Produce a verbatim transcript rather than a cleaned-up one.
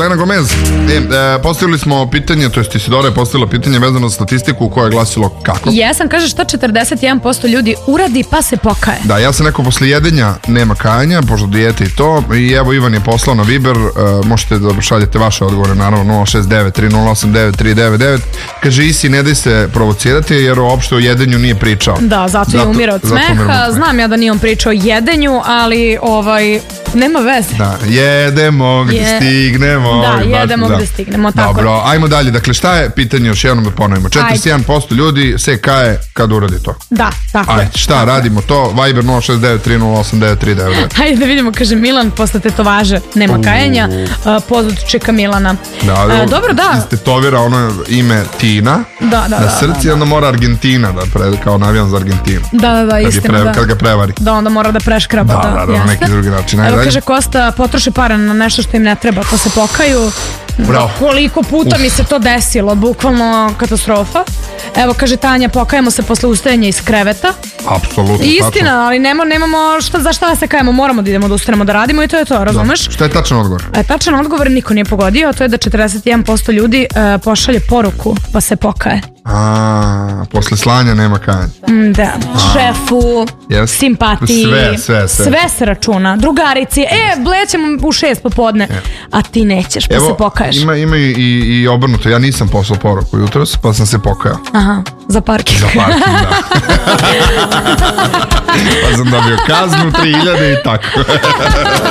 Selena Gomez. E, e, postavili smo pitanje, to jest Isidora je postavila pitanje vezano za statistiku koja je glasilo kako. Jesam, kaže šta četrdeset jedan posto ljudi uradi pa se pokaje. Da, ja sam rekao posle jedenja nema kajanja, pošto dijete i to. I evo Ivan je poslao na Viber, e, možete da šaljete vaše odgovore, naravno nula šest devet tri nula osam devet tri devet devet. Kaže Isi, ne daj se provocirati jer uopšte o jedenju nije pričao. Da, zato, zato je umira od smeha. Znam ja da nije on pričao o jedenju, ali ovaj, nema veze. Da, jedemo gdje Je... stignemo. Da, jedemo da. gdje stignemo, tako. Dobro, ajmo dalje. Dakle, šta je pitanje, još jednom da ponovimo. četrdeset jedan posto ljudi se kaje kad uradi to. Da, tako. Ajde, šta tako radimo to? Viber nula šest devet tri nula osam devet tri devet devet. Ajde da vidimo, kaže Milan, posle tetovaže nema kajanja, uh, pozvat čeka Milana. Da, da, uh, dobro, da. Istetovira ono ime Tina da, da, na srci, da, da. onda mora Argentina da pre, kao navijan za Argentinu. Da, da, da, istina, pre, da. Kad ga prevari. Da, onda mora da preškraba. Da, da, da, da na neki drugi način. Evo, kaže Kosta, potroši para na nešto što im ne treba, pa se pokaju. Bravo. Koliko puta Uf. mi se to desilo, bukvalno katastrofa. Evo, kaže Tanja, pokajemo se posle ustajanja iz kreveta. Apsolutno. Istina, tačno. ali nema, nemamo šta, za šta se kajemo, moramo da idemo da ustanemo da radimo i to je to, razumeš? Da. Šta je tačan odgovor? E, tačan odgovor niko nije pogodio, to je da četrdeset jedan posto ljudi e, pošalje poruku pa se pokaje. A, posle slanja nema kajanja. Mm, da, A. šefu, yes. simpatiji, sve, sve, sve. sve se računa, drugarici, e, blećemo u šest popodne, yeah. a ti nećeš pa Evo, se pokaješ. Ima, ima i, i obrnuto, ja nisam poslao poruku jutros, pa sam se pokajao. Aha, za parking. Za parking, da. Pa sam dobio kaznu tri hiljade i tako.